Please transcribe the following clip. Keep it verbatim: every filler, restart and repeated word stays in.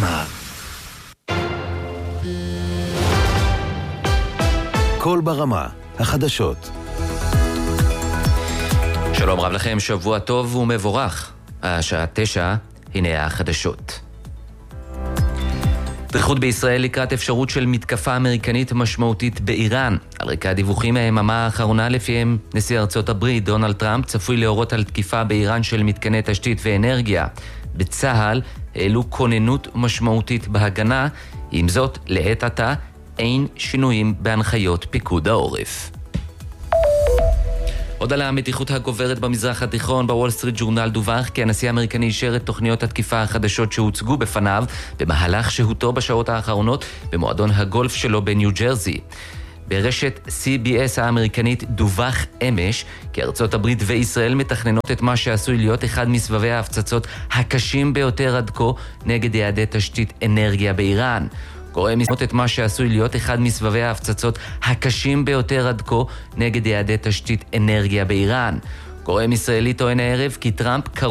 ברמה. קול ברמה, החדשות. שלום רב לכם, שבוע טוב ומבורך. השעה תשע, הנה החדשות. דריכות בישראל לקראת אפשרות של מתקפה אמריקנית משמעותית באיראן. על רקע הדיווחים מהיממה האחרונה לפיהם נשיא ארצות הברית דונלד טראמפ צפוי להורות על תקיפה באיראן של מתקני תשתית ואנרגיה. בצה"ל העלו כוננות משמעותית בהגנה, עם זאת לעת עתה אין שינויים בהנחיות פיקוד העורף. עוד על המתיחות הגוברת במזרח התיכון, בוול סטריט ג'ורנל דווח כי הנשיא האמריקני אישר את תוכניות התקיפה החדשות שהוצגו בפניו במהלך שהותו בשעות האחרונות במועדון הגולף שלו בניו ג'רזי. ברשת סי בי אס האמריקנית דווח אמש כי ארצות הברית וישראל מתכננות את מה שעשוי להיות אחד מסבבי ההפצצות הקשים ביותר עד כה נגד יעדי תשתית אנרגיה באיראן. קורא מסמות את מה שעשוי להיות אחד מסבבי ההפצצות הקשים ביותר עד כה נגד יעדי תשתית אנרגיה באיראן. קורא ישראלי טוען הערב כי טראמפ קרוב